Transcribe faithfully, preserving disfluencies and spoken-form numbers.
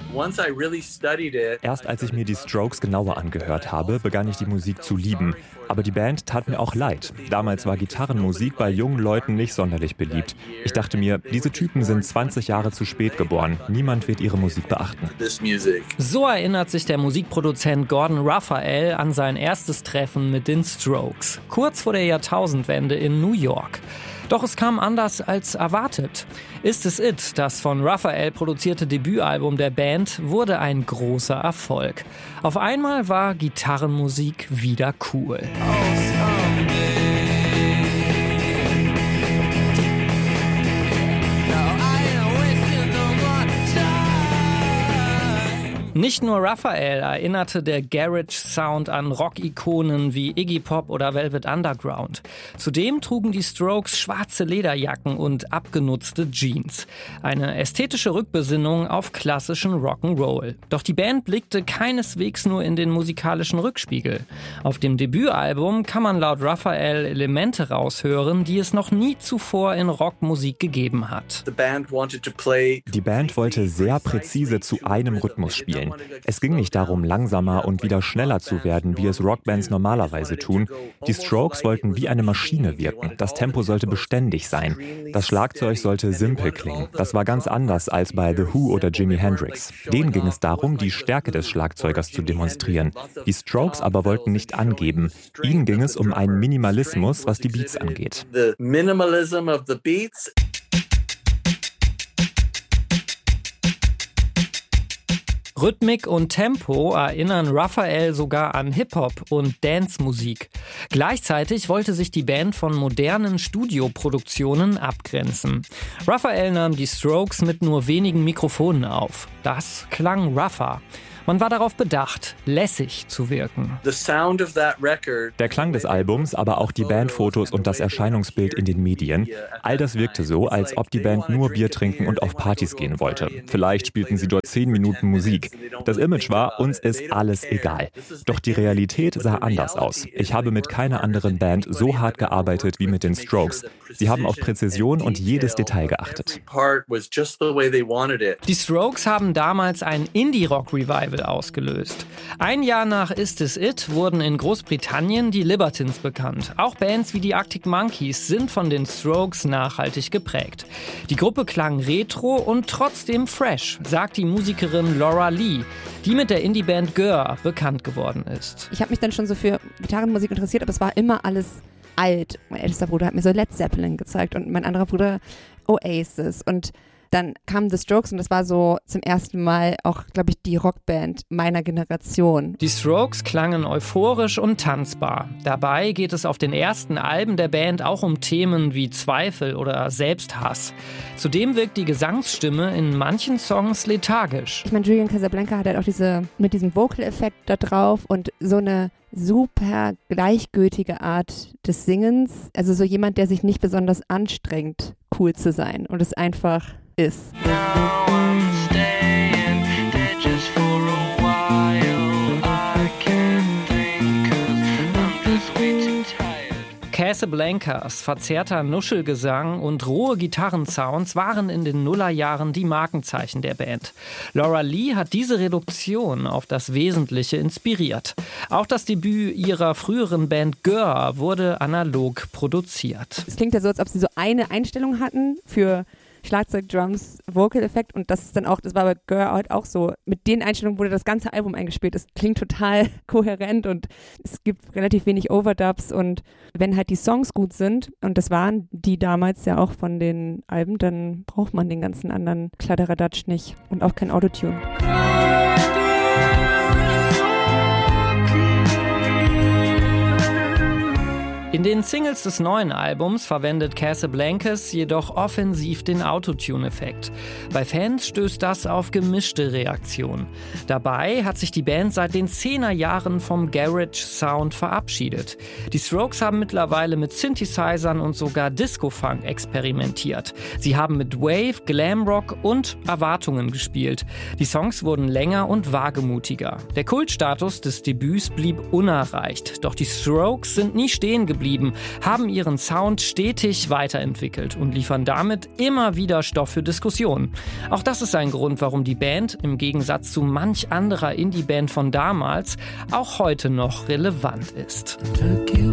Erst als ich mir die Strokes genauer angehört habe, begann ich die Musik zu lieben. Aber die Band tat mir auch leid. Damals war Gitarrenmusik bei jungen Leuten nicht sonderlich beliebt. Ich dachte mir, diese Typen sind zwanzig Jahre zu spät geboren. Niemand wird ihre Musik beachten. So erinnert sich der Musikproduzent Gordon Raphael an sein erstes Treffen mit den Strokes. Kurz vor der Jahrtausendwende in New York. Doch es kam anders als erwartet. Ist es It, das von Raphael produzierte Debütalbum der Band, wurde ein großer Erfolg. Auf einmal war Gitarrenmusik wieder cool. Nicht nur Raphael erinnerte der Garage-Sound an Rock-Ikonen wie Iggy Pop oder Velvet Underground. Zudem trugen die Strokes schwarze Lederjacken und abgenutzte Jeans. Eine ästhetische Rückbesinnung auf klassischen Rock'n'Roll. Doch die Band blickte keineswegs nur in den musikalischen Rückspiegel. Auf dem Debütalbum kann man laut Raphael Elemente raushören, die es noch nie zuvor in Rockmusik gegeben hat. Die Band wollte sehr präzise zu einem Rhythmus spielen. Es ging nicht darum, langsamer und wieder schneller zu werden, wie es Rockbands normalerweise tun. Die Strokes wollten wie eine Maschine wirken. Das Tempo sollte beständig sein. Das Schlagzeug sollte simpel klingen. Das war ganz anders als bei The Who oder Jimi Hendrix. Denen ging es darum, die Stärke des Schlagzeugers zu demonstrieren. Die Strokes aber wollten nicht angeben. Ihnen ging es um einen Minimalismus, was die Beats angeht. Rhythmik und Tempo erinnern Raphael sogar an Hip-Hop und Dance-Musik. Gleichzeitig wollte sich die Band von modernen Studioproduktionen abgrenzen. Raphael nahm die Strokes mit nur wenigen Mikrofonen auf. Das klang rougher. Man war darauf bedacht, lässig zu wirken. Der Klang des Albums, aber auch die Bandfotos und das Erscheinungsbild in den Medien, all das wirkte so, als ob die Band nur Bier trinken und auf Partys gehen wollte. Vielleicht spielten sie dort zehn Minuten Musik. Das Image war, uns ist alles egal. Doch die Realität sah anders aus. Ich habe mit keiner anderen Band so hart gearbeitet wie mit den Strokes. Sie haben auf Präzision und jedes Detail geachtet. Die Strokes haben damals ein Indie-Rock-Revival ausgelöst. Ein Jahr nach Is This It wurden in Großbritannien die Libertines bekannt. Auch Bands wie die Arctic Monkeys sind von den Strokes nachhaltig geprägt. Die Gruppe klang retro und trotzdem fresh, sagt die Musikerin Laura Lee, die mit der Indie-Band Gör bekannt geworden ist. Ich habe mich dann schon so für Gitarrenmusik interessiert, aber es war immer alles alt. Mein ältester Bruder hat mir so Led Zeppelin gezeigt und mein anderer Bruder Oasis und dann kamen The Strokes und das war so zum ersten Mal auch, glaube ich, die Rockband meiner Generation. Die Strokes klangen euphorisch und tanzbar. Dabei geht es auf den ersten Alben der Band auch um Themen wie Zweifel oder Selbsthass. Zudem wirkt die Gesangsstimme in manchen Songs lethargisch. Ich meine, Julian Casablanca hat halt auch diese, mit diesem Vocal-Effekt da drauf und so eine super gleichgültige Art des Singens. Also so jemand, der sich nicht besonders anstrengt, cool zu sein und es einfach ist. Casablancas verzerrter Nuschelgesang und rohe Gitarrensounds waren in den Nullerjahren die Markenzeichen der Band. Laura Lee hat diese Reduktion auf das Wesentliche inspiriert. Auch das Debüt ihrer früheren Band Gör wurde analog produziert. Es klingt ja so, als ob sie so eine Einstellung hatten für Schlagzeug, Drums, Vocal-Effekt und das ist dann auch, das war bei Gör halt auch so. Mit den Einstellungen wurde das ganze Album eingespielt. Es klingt total kohärent und es gibt relativ wenig Overdubs und wenn halt die Songs gut sind und das waren die damals ja auch von den Alben, dann braucht man den ganzen anderen Kladderadatsch nicht und auch kein Autotune. In den Singles des neuen Albums verwendet Casablancas jedoch offensiv den Autotune-Effekt. Bei Fans stößt das auf gemischte Reaktionen. Dabei hat sich die Band seit den Zehnerjahren vom Garage-Sound verabschiedet. Die Strokes haben mittlerweile mit Synthesizern und sogar Disco-Funk experimentiert. Sie haben mit Wave, Glamrock und Erwartungen gespielt. Die Songs wurden länger und wagemutiger. Der Kultstatus des Debüts blieb unerreicht. Doch die Strokes sind nie stehen geblieben geblieben, haben ihren Sound stetig weiterentwickelt und liefern damit immer wieder Stoff für Diskussionen. Auch das ist ein Grund, warum die Band im Gegensatz zu manch anderer Indie-Band von damals auch heute noch relevant ist.